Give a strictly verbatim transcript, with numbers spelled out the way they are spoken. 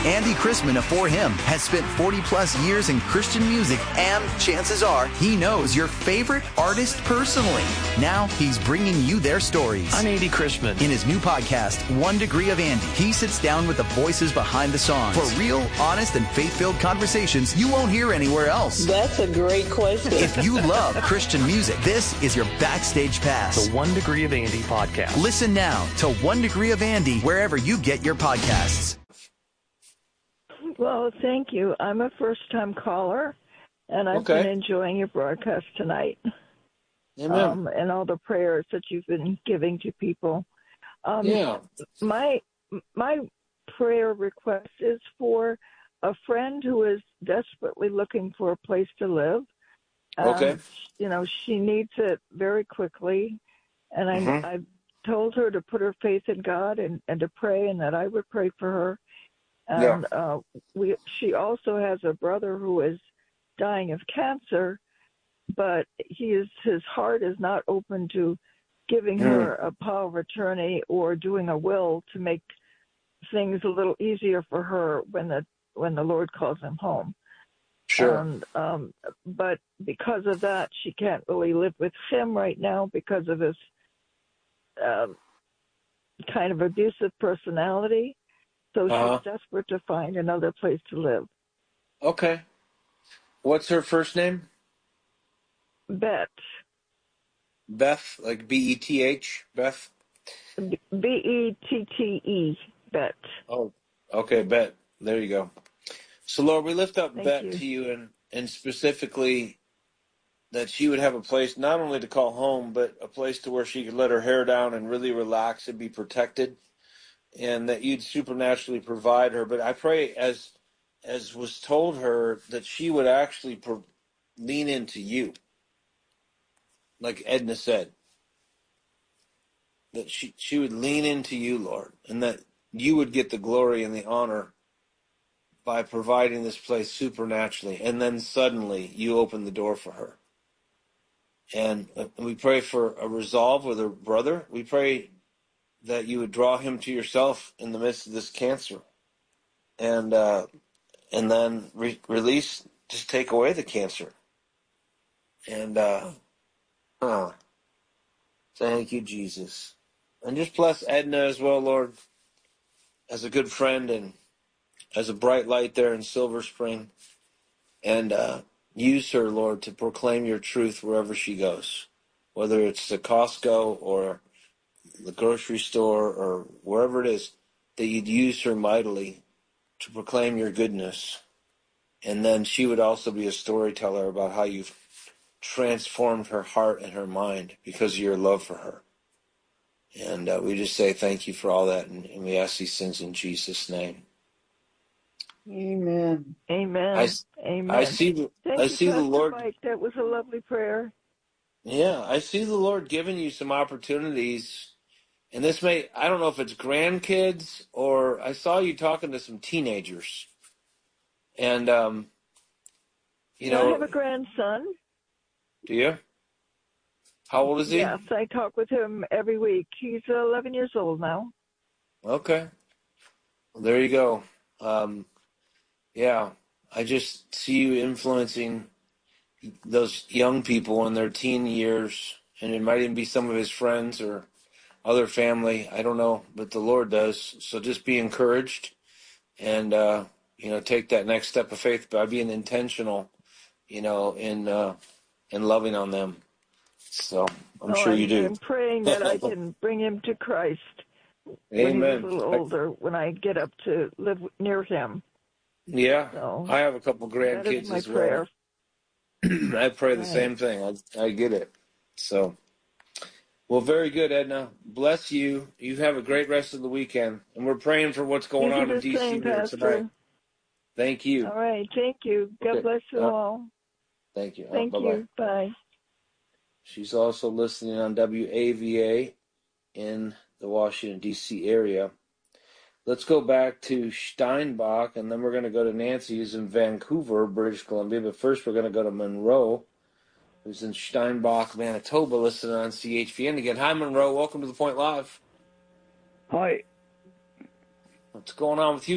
Andy Chrisman of For Him has spent forty plus years in Christian music, and chances are he knows your favorite artist personally. Now he's bringing you their stories. I'm Andy Chrisman. In his new podcast, One Degree of Andy, he sits down with the voices behind the songs for real, honest, and faith-filled conversations you won't hear anywhere else. That's a great question. If you love Christian music, this is your backstage pass. The One Degree of Andy podcast. Listen now to One Degree of Andy wherever you get your podcasts. Well, thank you. I'm a first-time caller, and I've Okay. been enjoying your broadcast tonight. Amen. Um, and all the prayers that you've been giving to people. Um, Yeah. My my prayer request is for a friend who is desperately looking for a place to live. Um, Okay. You know, she needs it very quickly, and I Mhm. I told her to put her faith in God and, and to pray, and that I would pray for her. And uh, we she also has a brother who is dying of cancer, but he is his heart is not open to giving her a power of attorney or doing a will to make things a little easier for her when the when the Lord calls him home. Sure. And, um, but because of that, she can't really live with him right now because of his um, kind of abusive personality. So Uh-huh. she's desperate to find another place to live. Okay. What's her first name? Bet. Beth, like B E T H, Beth? B E T T E. Bet. Oh, okay, Bet. There you go. So, Lord, we lift up Thank Bet you. to you, and, and specifically that she would have a place not only to call home, but a place to where she could let her hair down and really relax and be protected, and that you'd supernaturally provide her. But I pray, as as was told her, that she would actually pro- lean into you, like Edna said, that she, she would lean into you, Lord, and that you would get the glory and the honor by providing this place supernaturally. And then suddenly you open the door for her. And uh, we pray for a resolve with her brother. We pray that you would draw him to yourself in the midst of this cancer. And uh, and then re- release, just take away the cancer. And uh, uh, thank you, Jesus. And just bless Edna as well, Lord, as a good friend and as a bright light there in Silver Spring. And uh, use her, Lord, to proclaim your truth wherever she goes, whether it's the Costco or the grocery store or wherever it is, that you'd use her mightily to proclaim your goodness. And then she would also be a storyteller about how you've transformed her heart and her mind because of your love for her. And uh, we just say thank you for all that, and, and we ask these things in Jesus' name. Amen. Amen. I, Amen. I see the, Thank I you, see Pastor the Lord. Mike. That was a lovely prayer. Yeah, I see the Lord giving you some opportunities. And this may, I don't know if it's grandkids or I saw you talking to some teenagers. And, um, you Yeah, I know, have a grandson. do you? How old is he? Yes, I talk with him every week. He's eleven years old now. Okay. Well, there you go. Um, yeah, I just see you influencing those young people in their teen years. And it might even be some of his friends or other family. I don't know, but the Lord does. So just be encouraged and, uh, you know, take that next step of faith by being intentional, you know, in, uh, in loving on them. So I'm Oh, sure I'm, you do. I'm praying that I can bring him to Christ when he's Amen. a little older, when I get up to live near him. Yeah. So I have a couple that is grandkids my as prayer. well. I pray the Right. same thing. I, I get it. So, well, very good, Edna. Bless you. You have a great rest of the weekend. And we're praying for what's going You on do in the D C same, here Pastor. tonight. Thank you. All right. Thank you. God Okay. bless you Uh, all. thank you. Uh, Thank bye-bye. you. Bye. She's also listening on W A V A in the Washington, D C area. Let's go back to Steinbach, and then we're going to go to Nancy, who's in Vancouver, British Columbia. But first, we're going to go to Monroe, who's in Steinbach, Manitoba, listening on C H V N again. Hi, Monroe. Welcome to The Point Live. Hi. What's going on with you